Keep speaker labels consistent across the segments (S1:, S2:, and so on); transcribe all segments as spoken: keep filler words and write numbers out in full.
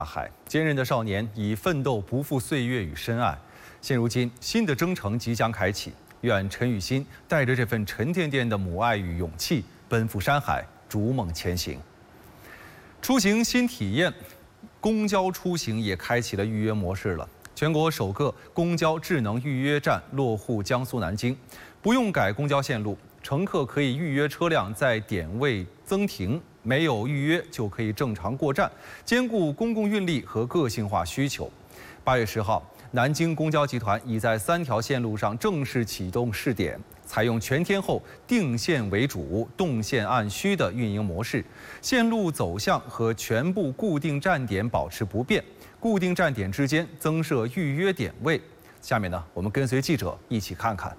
S1: 海，坚韧的少年以奋斗不负岁月与深爱。现如今，新的征程即将开启，愿陈雨欣带着这份沉甸甸的母爱与勇气，奔赴山海，逐梦前行。出行新体验，公交出行也开启了预约模式了。全国首个公交智能预约站落户江苏南京，不用改公交线路，乘客可以预约车辆在点位增停。 没有预约就可以正常过站，兼顾公共运力和个性化需求。八月十号，南京公交集团已在三条线路上正式启动试点，采用全天候定线为主、动线按需的运营模式，线路走向和全部固定站点保持不变，固定站点之间增设预约点位。下面呢，我们跟随记者一起看看。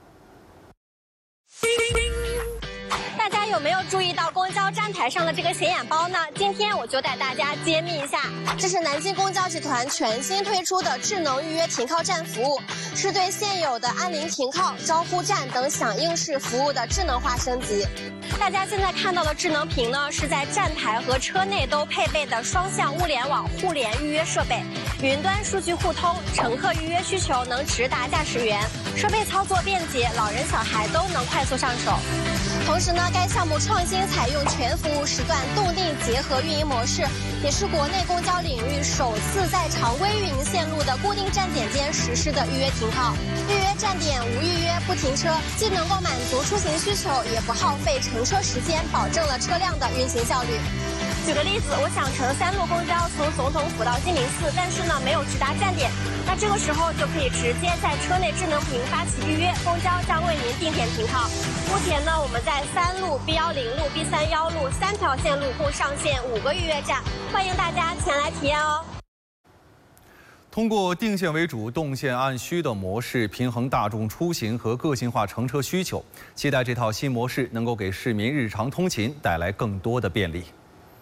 S2: 有没有注意到公交站台上的这个显眼包呢？今天我就带大家揭秘一下，这是南京公交集团全新推出的智能预约停靠站服务，是对现有的安铃停靠、招呼站等响应式服务的智能化升级。大家现在看到的智能屏呢，是在站台和车内都配备的双向物联网互联预约设备，云端数据互通，乘客预约需求能直达驾驶员，设备操作便捷，老人小孩都能快速上手。 同时呢，该项目创新采用全服务时段动定结合运营模式，也是国内公交领域首次在常规运营线路的固定站点间实施的预约停靠。预约站点无预约不停车，既能够满足出行需求，也不耗费乘车时间，保证了车辆的运行效率。 举个例子，我想乘三路公交从总统府到金陵寺，但是呢没有直达站点，那这个时候就可以直接在车内智能屏发起预约，公交将为您定点停靠。目前呢，我们在三路、B 幺零路、B 三幺路三条线路共上线五个预约站，欢迎大家前来体验哦。
S1: 通过定线为主、动线按需的模式，平衡大众出行和个性化乘车需求，期待这套新模式能够给市民日常通勤带来更多的便利。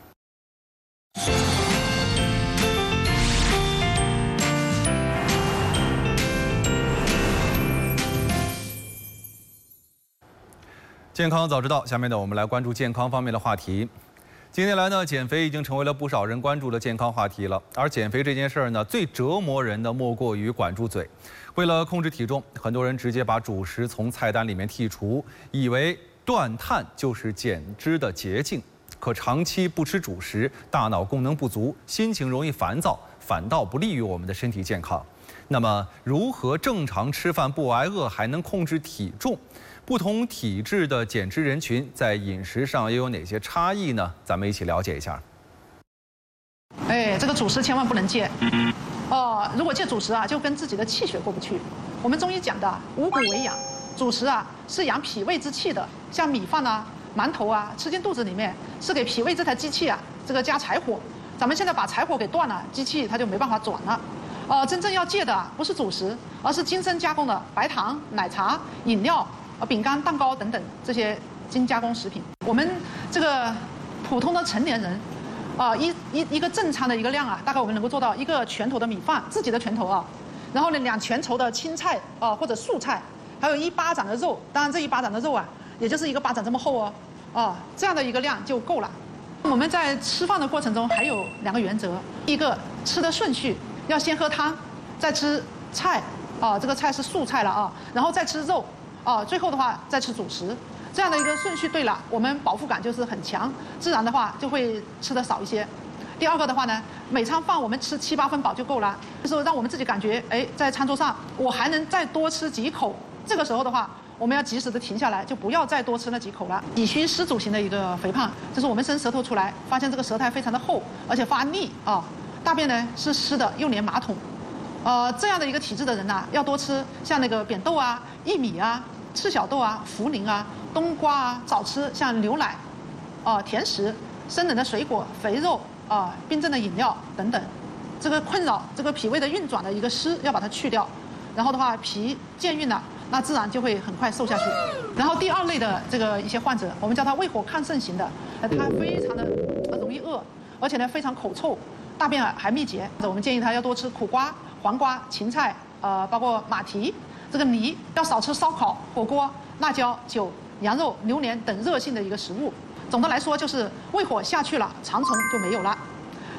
S1: 健康早知道，下面呢，我们来关注健康方面的话题。近年来呢，减肥已经成为了不少人关注的健康话题了。而减肥这件事儿呢，最折磨人的莫过于管住嘴。为了控制体重，很多人直接把主食从菜单里面剔除，以为断碳就是减脂的捷径。可长期不吃主食，大脑功能不足，心情容易烦躁，反倒不利于我们的身体健康。那么，如何正常吃饭不挨饿，还能控制体重？ 不同体质的减脂人群在饮食上又有哪些差异呢？咱们一起了解一下。
S3: 哎，这个主食千万不能戒。哦，如果戒主食啊，就跟自己的气血过不去。我们中医讲的五谷为养，主食啊是养脾胃之气的，像米饭啊、馒头啊，吃进肚子里面是给脾胃这台机器啊这个加柴火。咱们现在把柴火给断了，机器它就没办法转了。呃，真正要戒的不是主食，而是精深加工的白糖、奶茶、饮料。 啊，饼干、蛋糕等等这些精加工食品，我们这个普通的成年人，啊，一一一个正常的一个量啊，大概我们能够做到一个拳头的米饭，自己的拳头啊，然后呢两拳头的青菜啊或者素菜，还有一巴掌的肉，当然这一巴掌的肉啊，也就是一个巴掌这么厚哦，啊，这样的一个量就够了。我们在吃饭的过程中还有两个原则，一个吃的顺序要先喝汤，再吃菜，啊，这个菜是素菜了啊，然后再吃肉。 哦，最后的话再吃主食，这样的一个顺序对了，我们饱腹感就是很强，自然的话就会吃的少一些。第二个的话呢，每餐饭我们吃七八分饱就够了，就是让我们自己感觉，哎，在餐桌上我还能再多吃几口。这个时候的话，我们要及时的停下来，就不要再多吃那几口了。体虚湿阻型的一个肥胖，就是我们伸舌头出来，发现这个舌苔非常的厚，而且发腻啊，大便呢是湿的，又连马桶。 呃，这样的一个体质的人呐、啊，要多吃像那个扁豆啊、薏米啊、赤小豆啊、茯苓啊、冬瓜啊，少吃像牛奶、啊、呃、甜食、生冷的水果、肥肉啊、呃、冰镇的饮料等等。这个困扰这个脾胃的运转的一个湿要把它去掉，然后的话脾健运了，那自然就会很快瘦下去。然后第二类的这个一些患者，我们叫他胃火亢盛型的，他非常的容易饿，而且呢非常口臭，大便还秘结。我们建议他要多吃苦瓜。 黄瓜、芹菜，呃，包括马蹄，这个梨要少吃烧烤、火锅、辣椒、酒、羊肉、榴莲等热性的一个食物。总的来说，就是胃火下去了，肠虫就没有了。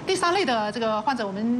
S3: 第三类的这个患者，我们